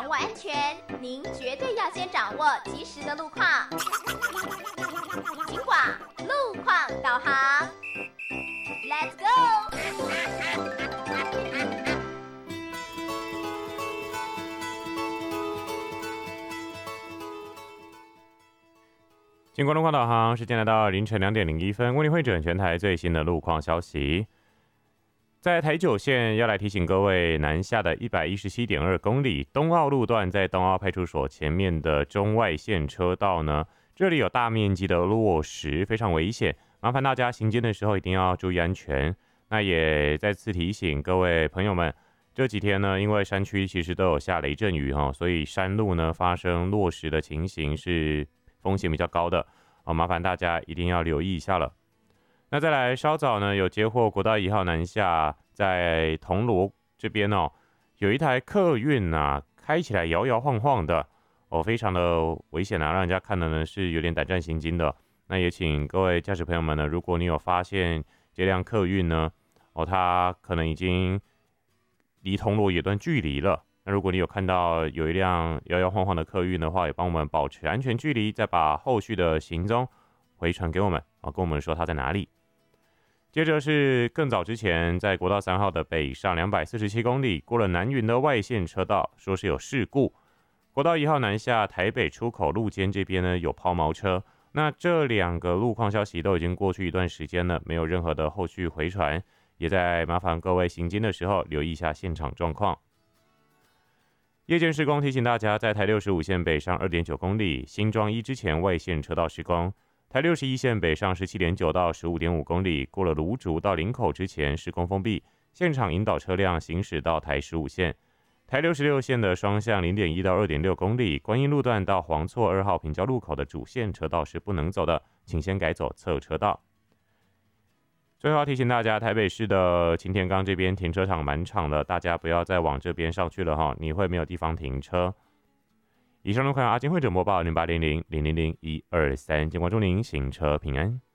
握安全，您绝对要先掌握及时的路况。警广路况导航 ，Let's go！ 警广路况导航，时间来到凌晨2点01分，为您汇整全台最新的路况消息。在台九线要来提醒各位，南下的117.2公里东澳路段，在东澳派出所前面的中外线车道呢，这里有大面积的落石，非常危险，麻烦大家行经的时候一定要注意安全。那也再次提醒各位朋友们，这几天呢，因为山区其实都有下雷阵雨所以山路呢发生落石的情形是风险比较高的麻烦大家一定要留意一下了。那再来，稍早呢有接获国道1号南下，在铜锣这边有一台客运开起来摇摇晃晃的非常的危险让人家看的呢是有点胆战心惊的。那也请各位驾驶朋友们呢，如果你有发现这辆客运呢它可能已经离铜锣有段距离了，那如果你有看到有一辆摇摇晃晃的客运的话，也帮我们保持安全距离，再把后续的行踪回传给我们跟我们说它在哪里。接着是更早之前，在国道3号的北上247公里，过了南云的外线车道，说是有事故。国道1号南下台北出口路肩这边呢有抛锚车，那这2个路况消息都已经过去一段时间了，没有任何的后续回传，也在麻烦各位行经的时候留意一下现场状况。夜间施工提醒大家，在台65线北上 2.9 公里，新庄1之前外线车道施工。台61线北上 17.9 到 15.5 公里，过了芦竹到林口之前施工封闭，现场引导车辆行驶到台15线。台66线的双向 0.1 到 2.6 公里，观音路段到黄厝2号平交路口的主线车道是不能走的，请先改走侧车道。最后要提醒大家，台北市的擎天岗这边停车场满场了，大家不要再往这边上去了你会没有地方停车。以上路况阿金会者播报0800-000-123，警广祝您行车平安。